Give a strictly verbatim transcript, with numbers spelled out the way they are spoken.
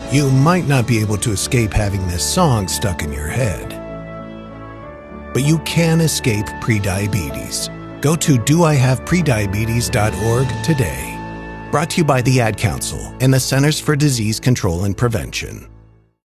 You might not be able to escape having this song stuck in your head, but you can escape prediabetes. Go to do I have prediabetes dot org today. Brought to you by the Ad Council and the Centers for Disease Control and Prevention.